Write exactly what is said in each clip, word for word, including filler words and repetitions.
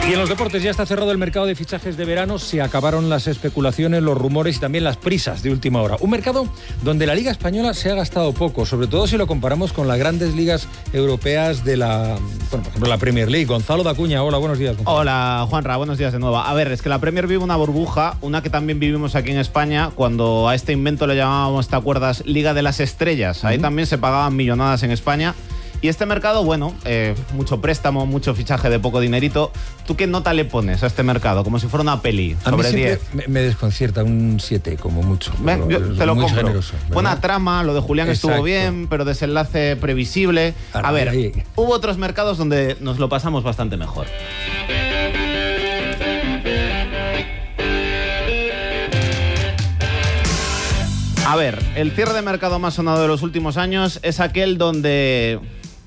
Y en los deportes ya está cerrado el mercado de fichajes de verano, se acabaron las especulaciones, los rumores y también las prisas de última hora. Un mercado donde la Liga Española se ha gastado poco, sobre todo si lo comparamos con las grandes ligas europeas de la, bueno, por ejemplo, la Premier League. Gonzalo Dacuña, hola, buenos días. Gonzalo. Hola, Juanra, buenos días de nuevo. A ver, es que la Premier vive una burbuja, una que también vivimos aquí en España, cuando a este invento le llamábamos, ¿te acuerdas? Liga de las Estrellas. Ahí uh-huh. también se pagaban millonadas en España. Y este mercado, bueno, eh, mucho préstamo, mucho fichaje de poco dinerito. ¿Tú qué nota le pones a este mercado? Como si fuera una peli, a sobre diez. Me, me desconcierta un siete, como mucho. Ven, yo te lo muy compro. Generoso, buena trama, lo de Julián Exacto. estuvo bien, pero desenlace previsible. A ver, ahí. Hubo otros mercados donde nos lo pasamos bastante mejor. A ver, el cierre de mercado más sonado de los últimos años es aquel donde...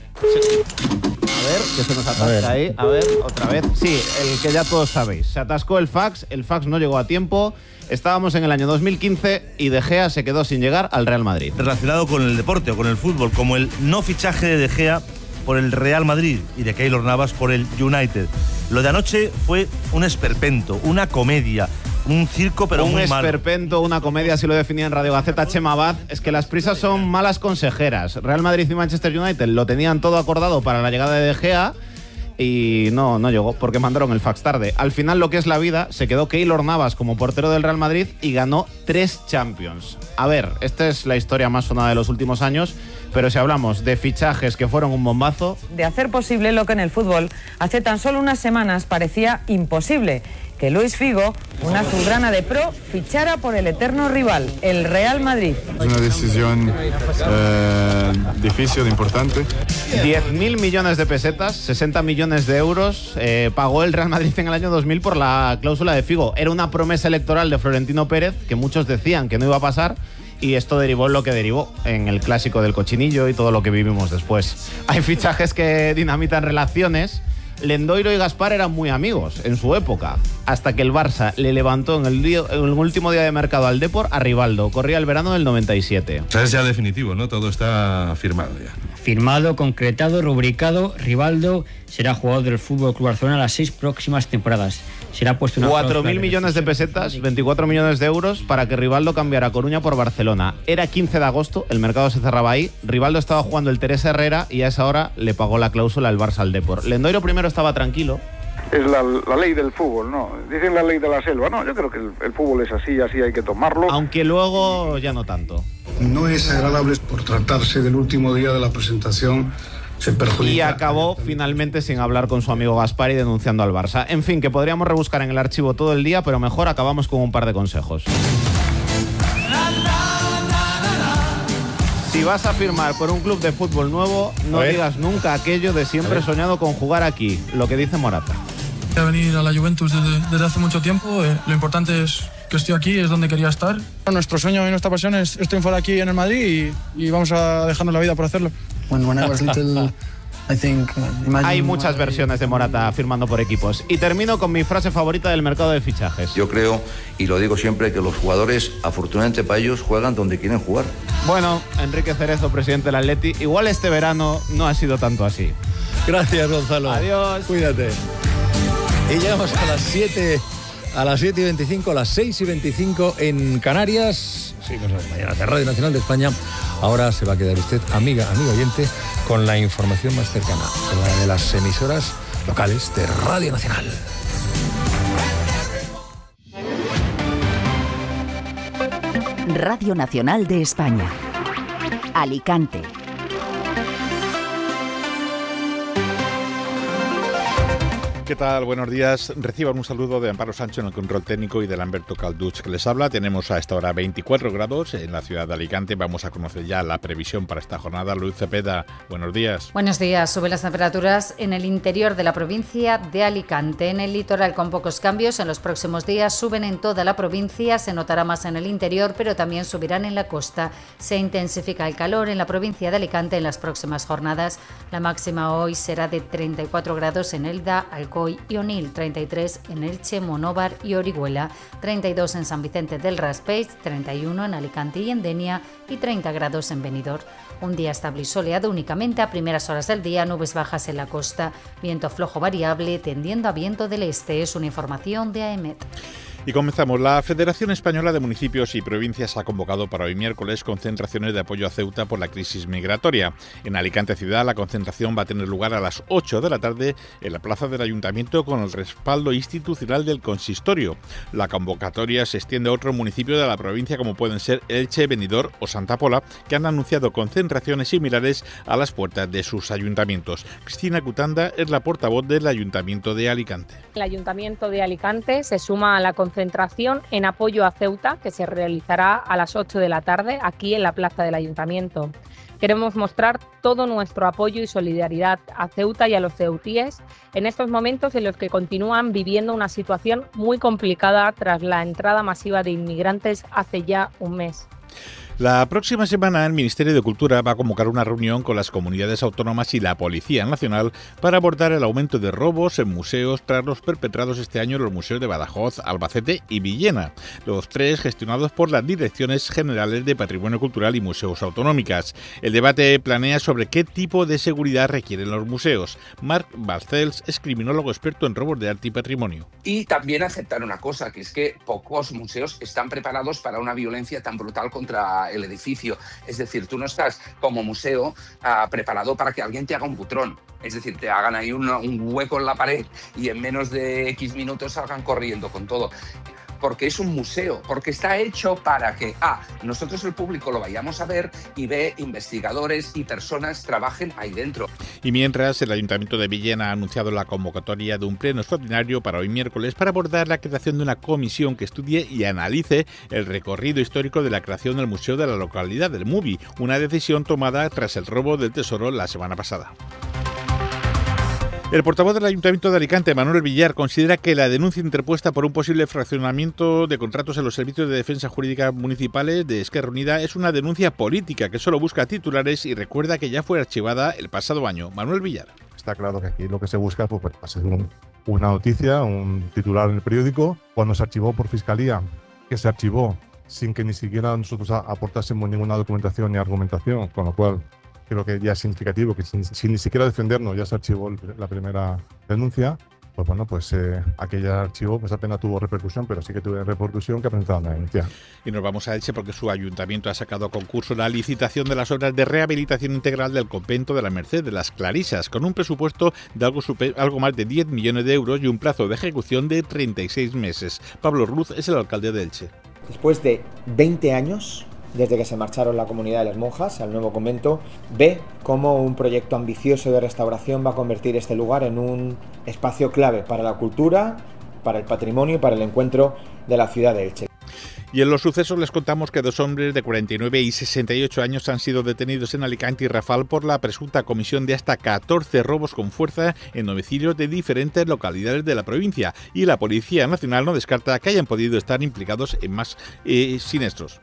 A ver, que se nos atasca ahí. A ver, otra vez. Sí, el que ya todos sabéis. Se atascó el fax, el fax no llegó a tiempo. Estábamos en el año dos mil quince y De Gea se quedó sin llegar al Real Madrid. Relacionado con el deporte o con el fútbol, como el no fichaje de De Gea por el Real Madrid y de Keylor Navas por el United. Lo de anoche fue un esperpento, una comedia. Un circo, pero un muy malo. Un esperpento, una comedia, así lo definía en Radio Gaceta Chema Abad. Es que las prisas son malas consejeras. Real Madrid y Manchester United lo tenían todo acordado para la llegada de De Gea y no, no llegó porque mandaron el fax tarde. Al final, lo que es la vida, se quedó Keylor Navas como portero del Real Madrid y ganó tres Champions. A ver, esta es la historia más sonada de los últimos años, pero si hablamos de fichajes que fueron un bombazo... De hacer posible lo que en el fútbol hace tan solo unas semanas parecía imposible, que Luis Figo, una azulgrana de pro, fichara por el eterno rival, el Real Madrid. Es una decisión eh, difícil, importante. diez mil millones de pesetas, sesenta millones de euros, eh, pagó el Real Madrid en el año dos mil por la cláusula de Figo. Era una promesa electoral de Florentino Pérez, que muchos decían que no iba a pasar, y esto derivó en lo que derivó, en el clásico del cochinillo y todo lo que vivimos después. Hay fichajes que dinamitan relaciones. Lendoiro y Gaspar eran muy amigos en su época, hasta que el Barça le levantó en el, día, en el último día de mercado al Depor a Rivaldo. Corría el verano del noventa y siete. O sea, es ya definitivo, ¿no? Todo está firmado ya. Firmado, concretado, rubricado. Rivaldo será jugador del Fútbol Club Barcelona las seis próximas temporadas. Será puesto una cuatro mil millones de pesetas, veinticuatro millones de euros para que Rivaldo cambiara Coruña por Barcelona. Era quince de agosto, el mercado se cerraba ahí. Rivaldo estaba jugando el Teresa Herrera y a esa hora le pagó la cláusula el Barça al Depor. Lendoiro primero estaba tranquilo. Es la, la ley del fútbol, ¿no? Dicen la ley de la selva, ¿no? Yo creo que el, el fútbol es así, así hay que tomarlo. Aunque luego ya no tanto. No es agradable por tratarse del último día de la presentación. Se perjudica. Y acabó finalmente sin hablar con su amigo Gaspar y denunciando al Barça. En fin, que podríamos rebuscar en el archivo todo el día, pero mejor acabamos con un par de consejos. Si vas a firmar por un club de fútbol nuevo, no digas nunca aquello de siempre he soñado con jugar aquí, lo que dice Morata. Voy a venir a la Juventus desde, desde hace mucho tiempo. Eh, lo importante es que estoy aquí, es donde quería estar. Nuestro sueño y nuestra pasión es, es triunfar aquí en el Madrid y, y vamos a dejarnos la vida por hacerlo. When, when I was little, I think, uh, Hay muchas versiones de Morata firmando por equipos. Y termino con mi frase favorita del mercado de fichajes. Yo creo, y lo digo siempre, que los jugadores, afortunadamente para ellos, juegan donde quieren jugar. Bueno, Enrique Cerezo, presidente del Atleti, igual este verano no ha sido tanto así. Gracias, Gonzalo. Adiós. Cuídate. Y llegamos a las siete, a las siete y veinticinco, a las seis y veinticinco en Canarias. Seguimos mañana de Radio Nacional de España. Ahora se va a quedar usted, amiga, amigo oyente, con la información más cercana, la de las emisoras locales de Radio Nacional. Radio Nacional de España. Alicante. ¿Qué tal? Buenos días. Reciban un saludo de Amparo Sancho en el control técnico y de Lamberto Calduch que les habla. Tenemos a esta hora veinticuatro grados en la ciudad de Alicante. Vamos a conocer ya la previsión para esta jornada. Luis Cepeda, buenos días. Buenos días. Suben las temperaturas en el interior de la provincia de Alicante. En el litoral con pocos cambios. En los próximos días suben en toda la provincia. Se notará más en el interior, pero también subirán en la costa. Se intensifica el calor en la provincia de Alicante en las próximas jornadas. La máxima hoy será de treinta y cuatro grados en Elda, Alcoy Alcoy y Onil, treinta y tres en Elche, Monóvar y Orihuela, treinta y dos en San Vicente del Raspeig, treinta y uno en Alicante y en Denia y treinta grados en Benidorm. Un día estable y soleado únicamente a primeras horas del día, nubes bajas en la costa, viento flojo variable tendiendo a viento del este. Es una información de AEMET. Y comenzamos. La Federación Española de Municipios y Provincias ha convocado para hoy miércoles concentraciones de apoyo a Ceuta por la crisis migratoria. En Alicante Ciudad la concentración va a tener lugar a las ocho de la tarde en la plaza del Ayuntamiento con el respaldo institucional del consistorio. La convocatoria se extiende a otros municipios de la provincia como pueden ser Elche, Benidorm o Santa Pola, que han anunciado concentraciones similares a las puertas de sus ayuntamientos. Cristina Cutanda es la portavoz del Ayuntamiento de Alicante. El Ayuntamiento de Alicante se suma a la concentración concentración en apoyo a Ceuta, que se realizará a las ocho de la tarde aquí en la plaza del Ayuntamiento. Queremos mostrar todo nuestro apoyo y solidaridad a Ceuta y a los ceutíes en estos momentos en los que continúan viviendo una situación muy complicada tras la entrada masiva de inmigrantes hace ya un mes. La próxima semana el Ministerio de Cultura va a convocar una reunión con las comunidades autónomas y la Policía Nacional para abordar el aumento de robos en museos tras los perpetrados este año en los museos de Badajoz, Albacete y Villena, los tres gestionados por las Direcciones Generales de Patrimonio Cultural y Museos Autonómicas. El debate planea sobre qué tipo de seguridad requieren los museos. Marc Balcells es criminólogo experto en robos de arte y patrimonio. Y también aceptar una cosa, que es que pocos museos están preparados para una violencia tan brutal contra el edificio. Es decir, tú no estás como museo uh, preparado para que alguien te haga un butrón. Es decir, te hagan ahí un, un hueco en la pared y en menos de X minutos salgan corriendo con todo. Porque es un museo, porque está hecho para que A, nosotros el público lo vayamos a ver y B, investigadores y personas trabajen ahí dentro. Y mientras, el Ayuntamiento de Villena ha anunciado la convocatoria de un pleno extraordinario para hoy miércoles para abordar la creación de una comisión que estudie y analice el recorrido histórico de la creación del museo de la localidad del Mubi, una decisión tomada tras el robo del tesoro la semana pasada. El portavoz del Ayuntamiento de Alicante, Manuel Villar, considera que la denuncia interpuesta por un posible fraccionamiento de contratos en los servicios de defensa jurídica municipales de Esquerra Unida es una denuncia política que solo busca titulares y recuerda que ya fue archivada el pasado año. Manuel Villar. Está claro que aquí lo que se busca pues, pues, es un, una noticia, un titular en el periódico. Cuando se archivó por Fiscalía, que se archivó sin que ni siquiera nosotros aportásemos ninguna documentación ni argumentación, con lo cual creo que ya es significativo que sin, sin ni siquiera defendernos ya se archivó la primera denuncia. Pues bueno, pues eh, aquel archivo pues apenas tuvo repercusión, pero sí que tuvo repercusión que ha presentado una denuncia. Y nos vamos a Elche porque su ayuntamiento ha sacado a concurso la licitación de las obras de rehabilitación integral del convento de la Merced de las Clarisas, con un presupuesto de algo, super, algo más de diez millones de euros y un plazo de ejecución de treinta y seis meses. Pablo Ruz es el alcalde de Elche. Después de veinte años... desde que se marcharon la comunidad de las monjas al nuevo convento, ve cómo un proyecto ambicioso de restauración va a convertir este lugar en un espacio clave para la cultura, para el patrimonio y para el encuentro de la ciudad de Elche. Y en los sucesos les contamos que dos hombres de cuarenta y nueve y sesenta y ocho años han sido detenidos en Alicante y Rafal por la presunta comisión de hasta catorce robos con fuerza en domicilios de diferentes localidades de la provincia. Y la Policía Nacional no descarta que hayan podido estar implicados en más eh, siniestros.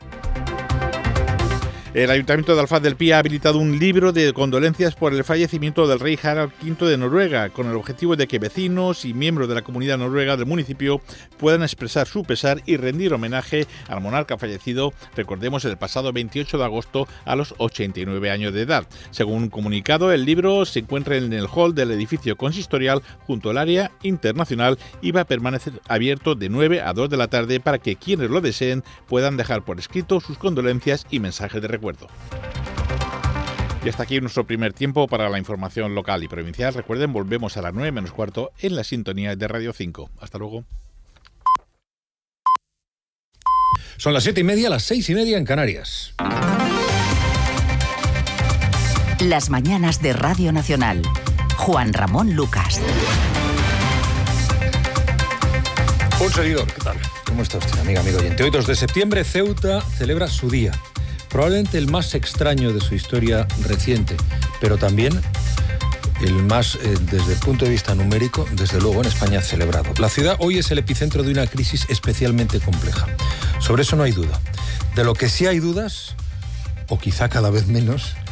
El Ayuntamiento de Alfaz del Pi ha habilitado un libro de condolencias por el fallecimiento del rey Harald quinto de Noruega, con el objetivo de que vecinos y miembros de la comunidad noruega del municipio puedan expresar su pesar y rendir homenaje al monarca fallecido, recordemos, el pasado veintiocho de agosto a los ochenta y nueve años de edad. Según un comunicado, el libro se encuentra en el hall del edificio consistorial junto al área internacional y va a permanecer abierto de nueve a dos de la tarde para que quienes lo deseen puedan dejar por escrito sus condolencias y mensajes de recuerdo. Y hasta aquí nuestro primer tiempo para la información local y provincial. Recuerden, volvemos a las nueve menos cuarto en la sintonía de Radio cinco. Hasta luego. Son las siete y media, las seis y media en Canarias. Las mañanas de Radio Nacional. Juan Ramón Lucas. Un seguidor, ¿qué tal? ¿Cómo está usted, amiga, amigo oyente? Hoy, dos de septiembre, Ceuta celebra su día. Probablemente el más extraño de su historia reciente, pero también el más, eh, desde el punto de vista numérico, desde luego en España celebrado. La ciudad hoy es el epicentro de una crisis especialmente compleja. Sobre eso no hay duda. De lo que sí hay dudas, o quizá cada vez menos,